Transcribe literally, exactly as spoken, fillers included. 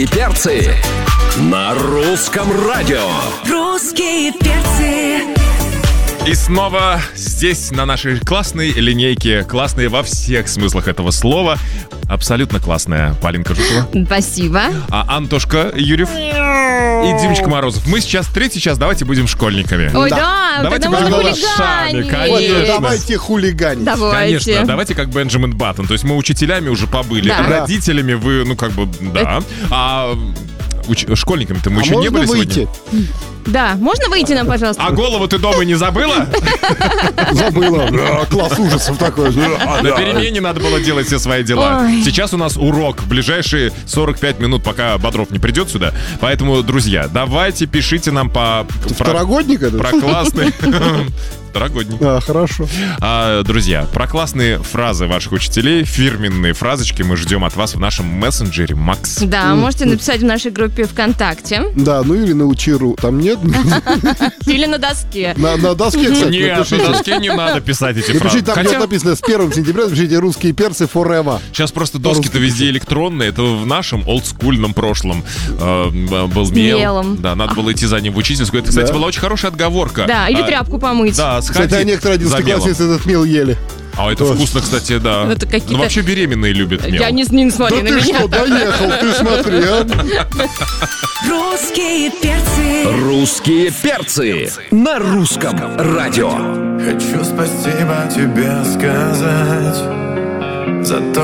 И перцы на русском радио. Русские перцы. И снова здесь, на нашей классной линейке, классной во всех смыслах этого слова, абсолютно классная Полинка Жукова. Спасибо. А Антошка Юрьев и Димочка Морозов. Мы сейчас третий час, давайте будем школьниками. Ой, да, Давайте тогда можно будем голышами, конечно. Вот, давайте хулиганить. Давайте. Конечно, давайте как Бенджамин Баттон. То есть мы учителями уже побыли, Да. родителями вы, ну как бы, да. А уч- школьниками-то мы А еще не можно были выйти? сегодня. Да, можно выйти нам, пожалуйста? А голову ты дома не забыла? Забыла. Да, класс ужасов такой. На перемене надо было делать все свои дела. Ой. Сейчас у нас урок в ближайшие сорок пять минут, пока Бодров не придет сюда. Поэтому, друзья, давайте пишите нам по... про- Второгодник это? Про классные... Второгодник. А, хорошо. А, друзья, про классные фразы ваших учителей, фирменные фразочки мы ждем от вас в нашем мессенджере Макс. Да, можете написать в нашей группе ВКонтакте Да, ну или на Учиру. Там нет? или на доске. На, на доске, кстати, Нет, на напишите. доске не надо писать эти Напишите, фразы. там Хотя где написано с первого сентября, напишите «Русские перцы forever». сейчас просто доски-то По-русски везде электронные. Это в нашем олдскульном прошлом э, был С мел. мелом. Да, надо было идти за ним в учительскую. Это, кстати, Да. была очень хорошая отговорка. Да, или А, тряпку помыть. Да, сходи Кстати, а некоторые за мелом. одиннадцатиклассницы этот мел ели. А это вкусно, кстати, да. Это какие-то- Ну, вообще беременные любят мел. Я не, не смотри Да на ты меня. что, доехал, ты смотри, а? Русские перцы. Русские перцы на русском радио. Хочу спасибо тебе сказать за то,